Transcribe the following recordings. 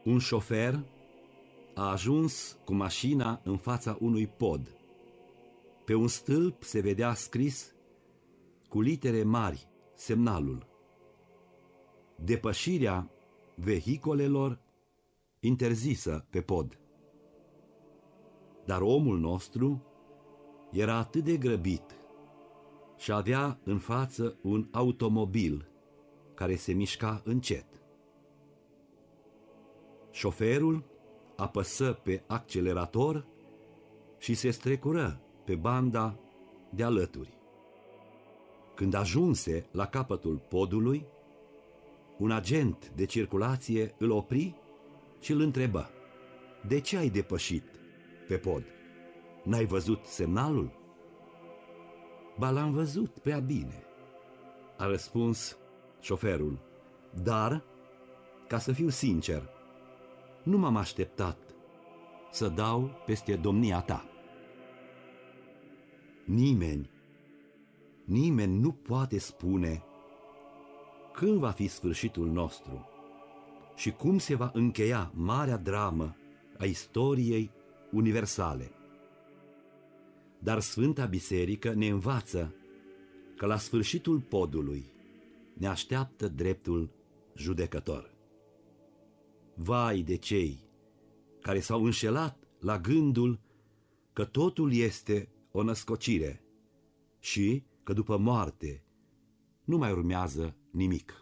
Un șofer a ajuns cu mașina în fața unui pod. Pe un stâlp se vedea scris cu litere mari semnalul: depășirea vehicolelor interzisă pe pod. Dar omul nostru era atât de grăbit și avea în față un automobil care se mișca încet. Șoferul apăsă pe accelerator și se strecură pe banda de alături. Când ajunse la capătul podului, un agent de circulație îl opri și îl întrebă: de ce ai depășit pe pod? N-ai văzut semnalul? Ba, l-am văzut prea bine, a răspuns șoferul, dar, ca să fiu sincer, nu m-am așteptat să dau peste domnia ta. Nimeni nu poate spune când va fi sfârșitul nostru și cum se va încheia marea dramă a istoriei universale. Dar Sfânta Biserică ne învață că la sfârșitul podului ne așteaptă dreptul judecător. Vai de cei care s-au înșelat la gândul că totul este o născocire și că după moarte nu mai urmează nimic.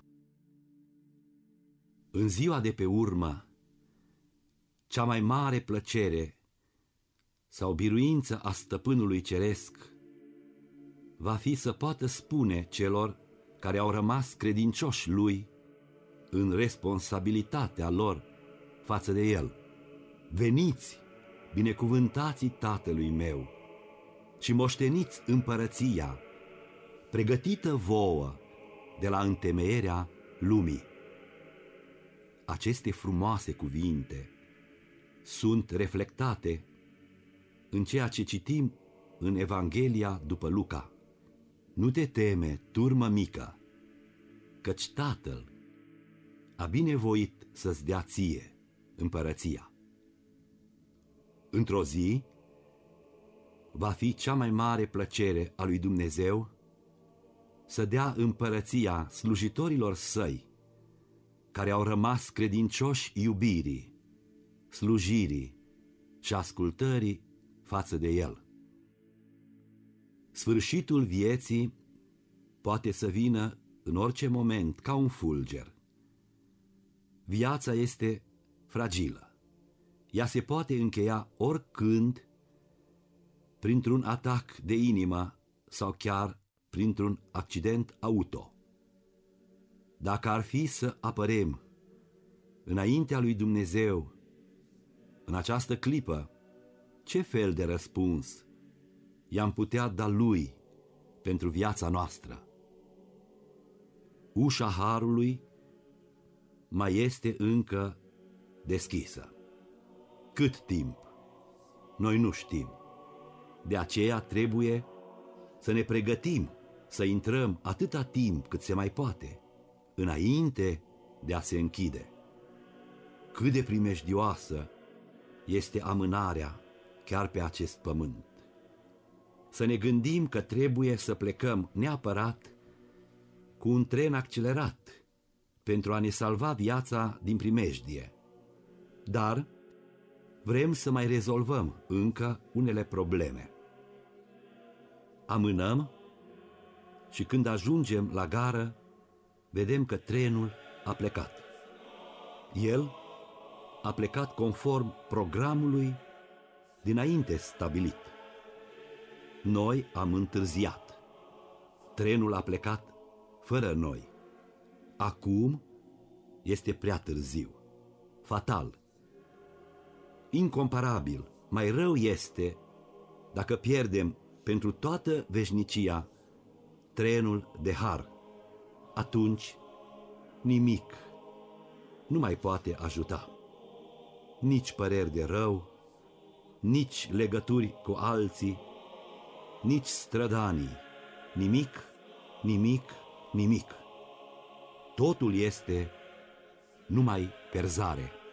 În ziua de pe urmă, cea mai mare plăcere sau biruință a Stăpânului Ceresc va fi să poată spune celor care au rămas credincioși Lui în responsabilitatea lor față de El: veniți, binecuvântații Tatălui meu, și moșteniți împărăția pregătită vouă de la întemeierea lumii. Aceste frumoase cuvinte sunt reflectate în ceea ce citim în Evanghelia după Luca: nu te teme, turmă mică, căci Tatăl a binevoit să-ți dea ție împărăția. Într-o zi va fi cea mai mare plăcere a lui Dumnezeu să dea împărăția slujitorilor săi care au rămas credincioși iubirii, slujirii și ascultării față de El. Sfârșitul vieții poate să vină în orice moment ca un fulger. Viața este fragilă. Ea se poate încheia oricând, printr-un atac de inimă sau chiar printr-un accident auto. Dacă ar fi să apărem înaintea lui Dumnezeu în această clipă, ce fel de răspuns i-am putea da Lui pentru viața noastră? Ușa harului mai este încă deschisă. Cât timp? Noi nu știm. De aceea trebuie să ne pregătim să intrăm atâta timp cât se mai poate, înainte de a se închide. Cât de primejdioasă este amânarea chiar pe acest pământ. Să ne gândim că trebuie să plecăm neapărat cu un tren accelerat pentru a ne salva viața din primejdie. Dar vrem să mai rezolvăm încă unele probleme. Amânăm și când ajungem la gară, vedem că trenul a plecat. El a plecat conform programului dinainte stabilit. Noi am întârziat. Trenul a plecat fără noi. Acum este prea târziu. Fatal. Incomparabil, mai rău este dacă pierdem pentru toată veșnicia trenul de har. Atunci nimic nu mai poate ajuta. Nici păreri de rău, nici legături cu alții, nici strădanii. Nimic. Totul este numai pierzare.